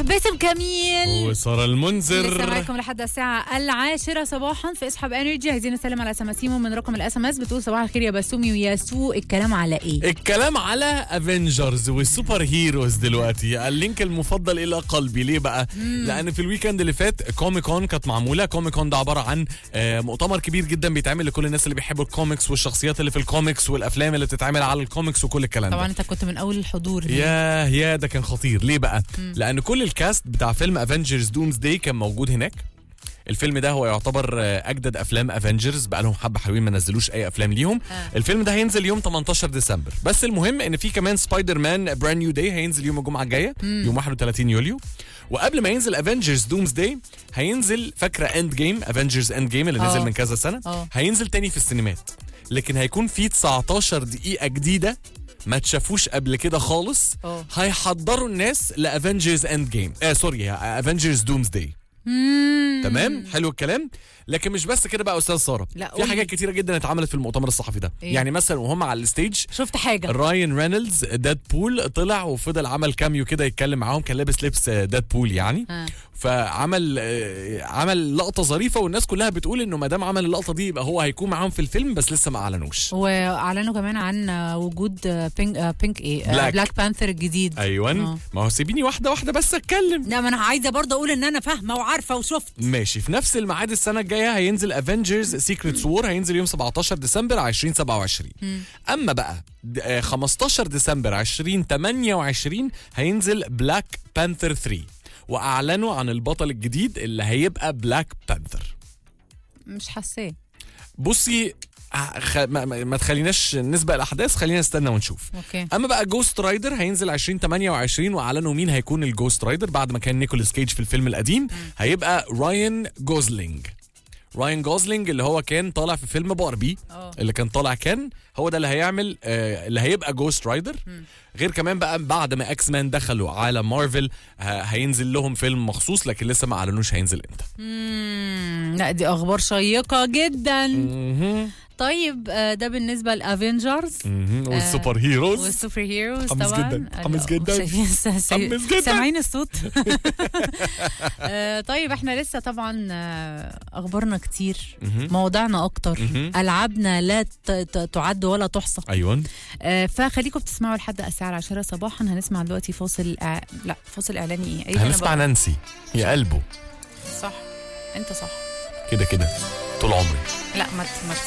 باسم كميل وسارة المنذر لسه معاكم لحد الساعة 10 صباحا في اسحب انرجي. عايزين نسلم على سماسيمو من رقم الاس ام اس بتقول صباح الخير يا بسومي ويا سو. الكلام على ايه؟ الكلام على افنجرز والسوبر هيروز دلوقتي. اللينك المفضل الى قلبي. ليه بقى؟ لان في الويكند اللي فات كوميك كون كانت معموله. كوميك كون ده عباره عن مؤتمر كبير جدا بيتعمل لكل الناس اللي بيحبوا الكوميكس والشخصيات اللي في الكوميكس والافلام اللي بتتعمل على الكوميكس وكل الكلام طبعا ده. انت كنت من اول الحضور. يا ده كان خطير. ليه بقى؟ لان كل الكاست بتاع فيلم افنجرز دومز داي كان موجود هناك. الفيلم ده هو يعتبر اجدد افلام افنجرز، بقى لهم حبه حلوين ما نزلوش اي افلام ليهم. الفيلم ده هينزل يوم 18 ديسمبر. بس المهم ان في كمان سبايدر مان براند نيو داي هينزل يوم الجمعه الجايه يوم 31 يوليو. وقبل ما ينزل افنجرز دومز داي هينزل فاكره اند جيم، افنجرز اند جيم اللي نزل من كذا سنه. هينزل تاني في السينمات، لكن هيكون في 19 دقيقه جديده ما تشافوش قبل كده خالص. هيحضروا الناس لافنجرز اند جيم سوري افنجرز دومز داي. تمام، حلو الكلام. لكن مش بس كده بقى استاذ ساره، في حاجات كتيره جدا اتعملت في المؤتمر الصحفي ده. يعني مثلا وهم على الستيج شفت حاجه راين رينولدز ديدبول طلع وفضل عمل كاميو كده يتكلم معاهم، كان لابس لبس ديدبول يعني. فعمل لقطه ظريفه، والناس كلها بتقول انه ما دام عمل اللقطه دي يبقى هو هيكون معاهم في الفيلم، بس لسه ما اعلنوش. واعلنوا كمان عن وجود بينك بلاك بانثر الجديد. ايوه ما هو سيبيني واحده واحده بس اتكلم. لا ما انا عايزه برضه اقول ان انا فاهمه وعارفه وشفت. ماشي. في نفس الميعاد السنه الجايه هينزل افنجرز سيكريتس وور، هينزل يوم 17 ديسمبر 2027. اما بقى 15 ديسمبر 2028 هينزل بلاك بانثر 3، واعلنوا عن البطل الجديد اللي هيبقى بلاك بانثر. مش حاساه. بصي ما تخليناش نسبق الاحداث، خلينا نستنى ونشوف. اما بقى جوست رايدر هينزل 2028، واعلنوا مين هيكون الجوست رايدر بعد ما كان نيكولاس كيج في الفيلم القديم. هيبقى راين جوزلينج اللي هو كان طالع في فيلم باربي اللي كان طالع كان هو ده اللي هيعمل اللي هيبقى جوست رايدر. غير كمان بقى بعد ما اكس مان دخلوا عالم مارفل هينزل لهم فيلم مخصوص، لكن لسه ما اعلنوش هينزل امتى. لا دي اخبار شيقه جدا. طيب ده بالنسبه للافنجرز والسوبر هيروز طبعا. حمس جدا سامعين الصوت. طيب احنا لسه طبعا اخبارنا كتير، مواضيعنا اكتر، العابنا لا تعد ولا تحصى. ايوه فخليكم بتسمعوا لحد الساعه 10 صباحا. هنسمع دلوقتي فاصل فاصل اعلاني ايه؟ هنسمع نانسي يا قلبه. صح، انت صح كده طول عمري. لا ما